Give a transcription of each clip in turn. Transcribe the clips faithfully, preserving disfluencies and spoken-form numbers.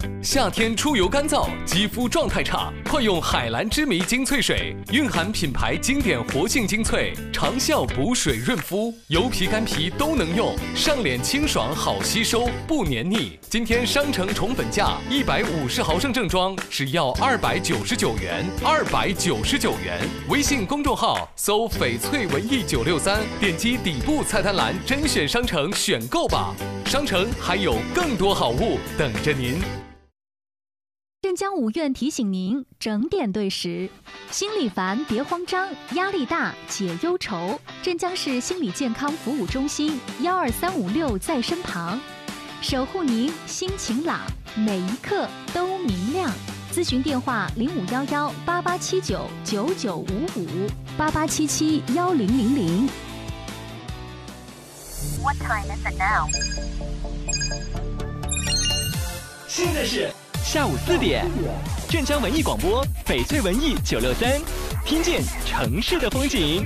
夏天出油干燥，肌肤状态差，快用海蓝之谜精粹水，蕴含品牌经典活性精粹，长效补水润肤，油皮干皮都能用，上脸清爽好吸收，不黏腻。今天商城宠粉价一百五十毫升正装只要二百九十九元，二百九十九元。微信公众号搜翡翠文艺九六三，点击底部菜单栏甄选商城选购吧。商城还有更多好物等着您。 镇江五院提醒您整点对时，心里烦别慌张，压力大解忧愁。镇江市心理健康服务中心幺二三五六在身旁，守护您心情朗，每一刻都明亮。咨询电话零五幺幺八八七九九九五五八八七七幺零零零。 What time is it now? 现在是下午四点，镇江文艺广播翡翠文艺九六三，听见城市的风景。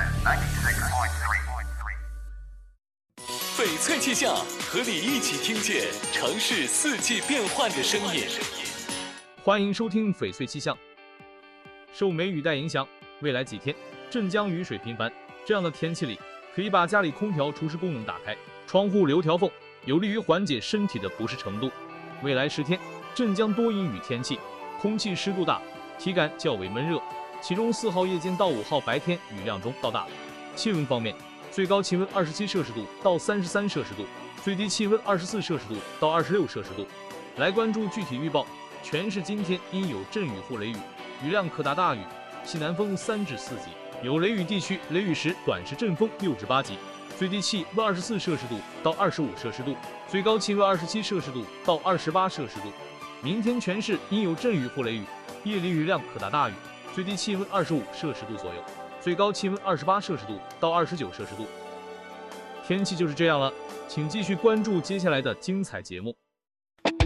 翡翠气象，和你一起听见城市四季变换的声音。 欢迎收听翡翠气象。受梅雨带影响，未来几天镇江雨水频繁，这样的天气里，可以把家里空调除湿功能打开，窗户留条缝，有利于缓解身体的不适程度。未来十天，镇江多阴雨天气，空气湿度大，体感较为闷热，其中四号夜间到五号白天雨量中到大。气温方面，最高气温二十七摄氏度到三十三摄氏度，最低气温二十四摄氏度到二十六摄氏度。来关注具体预报。全市今天阴有阵雨或雷雨，雨量可达大雨，西南风三至四级，有雷雨地区雷雨时短时阵风六至八级，最低气温二十四摄氏度到二十五摄氏度，最高气温二十七摄氏度到二十八摄氏度。明天全市阴有阵雨或雷雨，夜里雨量可达大雨，最低气温二十五摄氏度左右，最高气温二十八摄氏度到二十九摄氏度。天气就是这样了，请继续关注接下来的精彩节目。